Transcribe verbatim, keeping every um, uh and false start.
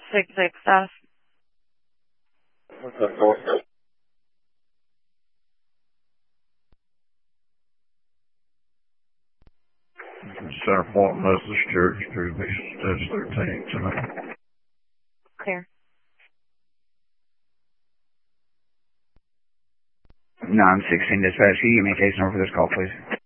six six F. Center Point Methodist Church, Drew B. Steps thirteen tonight. Clear. nine sixteen dispatch, can you give me a case number for this call, please?